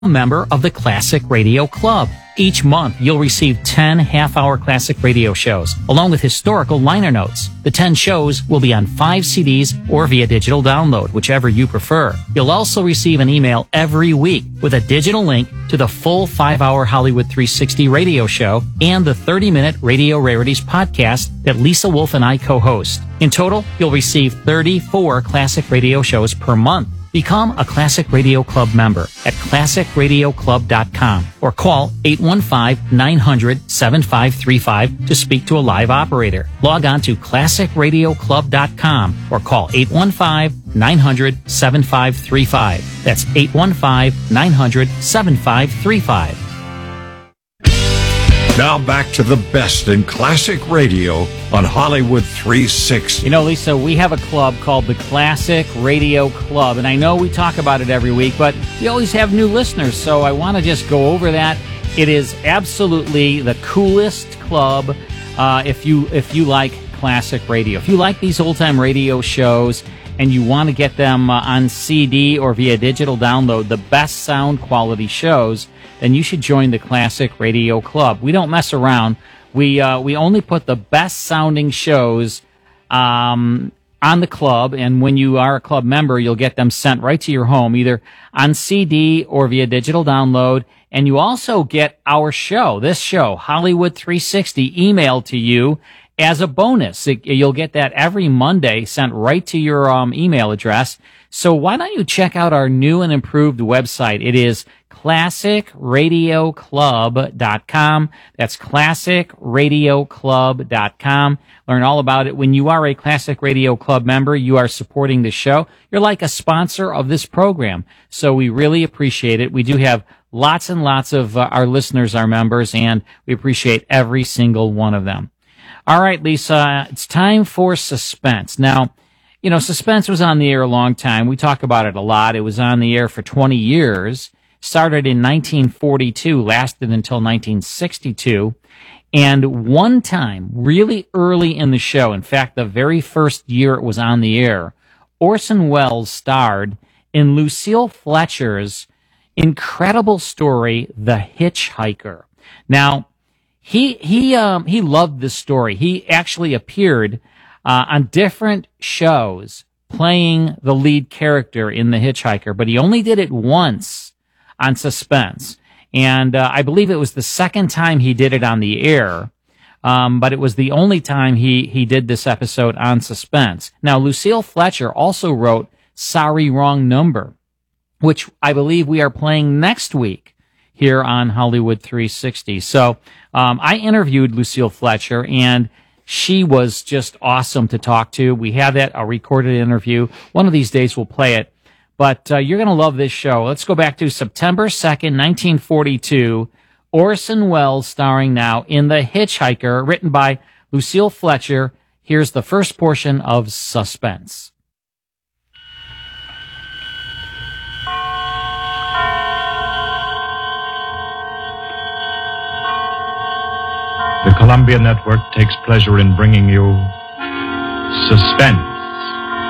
member of the Classic Radio Club. Each month, you'll receive 10 half-hour classic radio shows, along with historical liner notes. The 10 shows will be on 5 CDs or via digital download, whichever you prefer. You'll also receive an email every week with a digital link to the full 5-hour Hollywood 360 radio show and the 30-minute Radio Rarities podcast that Lisa Wolf and I co-host. In total, you'll receive 34 classic radio shows per month. Become a Classic Radio Club member at ClassicRadioClub.com or call 815-900-7535 to speak to a live operator. Log on to ClassicRadioClub.com or call 815-900-7535. That's 815-900-7535. Now back to the best in classic radio on Hollywood 360. You know, Lisa, we have a club called the Classic Radio Club, and I know we talk about it every week, but we always have new listeners, so I want to just go over that. It is absolutely the coolest club if you like classic radio. If you like these old-time radio shows and you want to get them on CD or via digital download, the best sound quality shows, then you should join the Classic Radio Club. We don't mess around. We only put the best sounding shows on the club, and when you are a club member, you'll get them sent right to your home, either on CD or via digital download. And you also get our show, this show, Hollywood 360, emailed to you as a bonus. You'll get that every Monday sent right to your email address. So why don't you check out our new and improved website? It is ClassicRadioClub.com. That's ClassicRadioClub.com. Learn all about it. When you are a Classic Radio Club member, you are supporting the show. You're like a sponsor of this program. So we really appreciate it. We do have lots and lots of our listeners are members, and we appreciate every single one of them. All right, Lisa, it's time for Suspense. Now, you know, Suspense was on the air a long time. We talk about it a lot. It was on the air for 20 years. Started in 1942, lasted until 1962. And one time, really early in the show, in fact, the very first year it was on the air, Orson Welles starred in Lucille Fletcher's incredible story, The Hitchhiker. Now, he loved this story. He actually appeared on different shows playing the lead character in The Hitchhiker, but he only did it once on Suspense. And I believe it was the second time he did it on the air, but it was the only time he did this episode on Suspense. Now, Lucille Fletcher also wrote Sorry, Wrong Number, which I believe we are playing next week here on Hollywood 360. So I interviewed Lucille Fletcher, and she was just awesome to talk to. We have that, a recorded interview. One of these days we'll play it. But you're going to love this show. Let's go back to September 2nd, 1942. Orson Welles starring now in The Hitchhiker, written by Lucille Fletcher. Here's the first portion of Suspense. The Columbia Network takes pleasure in bringing you Suspense.